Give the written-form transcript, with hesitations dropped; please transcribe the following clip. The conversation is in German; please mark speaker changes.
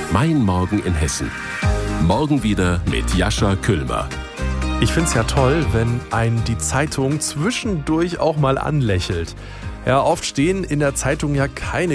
Speaker 1: Mein Morgen in Hessen. Morgen wieder mit Jascha Küllmer.
Speaker 2: Ich finde es ja toll, wenn einen die Zeitung zwischendurch auch mal anlächelt. Ja, oft stehen in der Zeitung ja keine